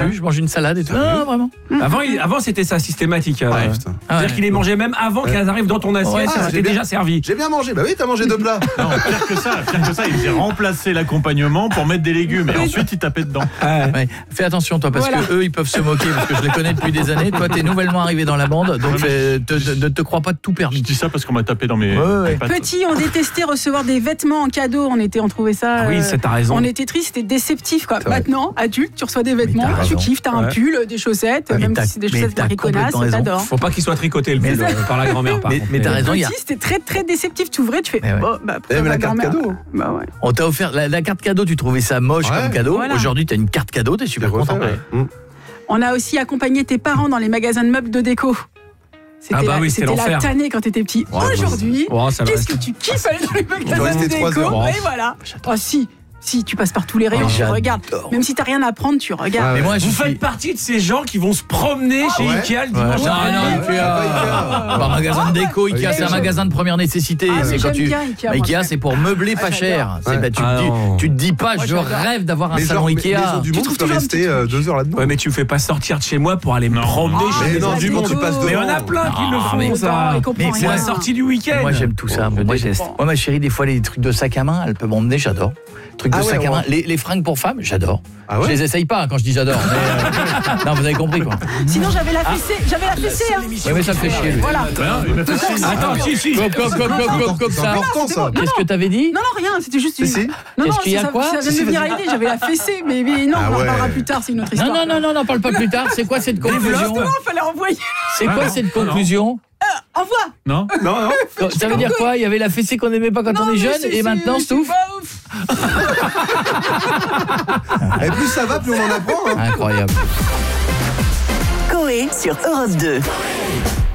vu, je mange une salade et tout. Non, vraiment. Avant c'était ça systématique. C'est-à-dire qu'il les mangeait même avant qu'elles arrivent dans ton assiette, c'était déjà servi. J'ai bien mangé. Bah oui, t'as mangé 2 plats. Non, pire que ça, il faisait remplacer l'accompagnement pour mettre des légumes et ensuite il tapait dedans. Ouais. Fais attention toi parce que eux ils peuvent se moquer parce que je les connais depuis des années. Toi t'es nouvellement arrivé dans la bande donc ne te crois pas tout permis. Je dis ça parce qu'on m'a tapé dans mes pattes. Petit, on détestait recevoir des vêtements en cadeau, on trouvait ça Oui, c'est ta raison. on était triste, c'était déceptif quoi. Maintenant, adulte, tu reçois des vêtements, tu kiffes, t'as un pull, des chaussettes, même si c'est des chaussettes marquées connasses, t'adores. Faut pas qu'il soit tricoté le pull par la grand-mère. Mais t'as raison, Petit, c'était très très déceptif, tu ouvrais, tu fais mais la carte cadeau. Bah ouais. On t'a offert la carte cadeau, tu trouvais ça moche comme cadeau. Voilà. Aujourd'hui, t'as une carte cadeau, t'es super content. On a aussi accompagné tes parents dans les magasins de meubles de déco. C'était la tannée quand t'étais petit. Aujourd'hui, qu'est-ce que tu kiffes aller dans les magasins de déco? Et voilà. Si, tu passes par tous les rayons, tu regardes. Même si t'as rien à prendre, tu regardes. Mais moi, vous faites partie de ces gens qui vont se promener chez Ikea le dimanche. Non, Ikea. Pas magasin de déco, Ikea, c'est un magasin de première nécessité. C'est quand Ikea, c'est pour meubler pas cher. Tu te dis pas, je rêve d'avoir un salon Ikea. Du monde, tu peux rester 2 heures là-dedans. Ouais, mais tu me fais pas sortir de chez moi pour aller me promener chez Maison du Monde. Tu passes devant. Mais on a plein qui le font, ça. Mais c'est la sortie du week-end. Moi, j'aime tout ça. Moi, ma chérie, des fois, les trucs de sac à main, elle peut m'emmener, j'adore. Trucs de sac à main. Les fringues pour femmes, j'adore. Je les essaye pas quand je dis j'adore. Non, vous avez compris quoi. Sinon j'avais la fessée. Ouais, mais ça me fait chier. Voilà. Attends, si. Comme ça. Important ça. Qu'est-ce que t'avais dit? Non, rien, c'était juste une... Qu'est-ce qu'il y a quoi? Ça vient de me venir à l'idée, j'avais la fessée, mais non, on en parlera plus tard, c'est une autre histoire. Non, parle pas plus tard. C'est quoi cette conclusion? Justement, fallait envoyer. C'est quoi cette conclusion? Envoie. Non. Ça veut dire quoi? Il y avait la fessée qu'on aimait pas quand on est jeune et maintenant Stouff. Et plus ça va, plus on en apprend. Incroyable. Coé sur Europe 2.